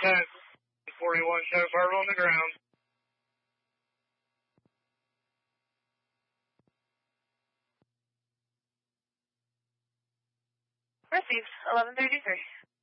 contact. 41 Shadow Fargo on the ground. Received, 1133.